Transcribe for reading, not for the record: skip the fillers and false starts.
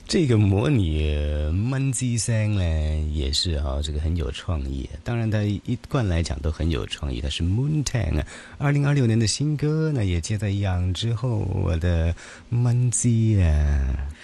这个模拟闷机声呢，也是哈、这个很有创意。当然，它一贯来讲都很有创意。它是 Moontang 啊，2026年的新歌，那也接在一样之后，我的闷机啊。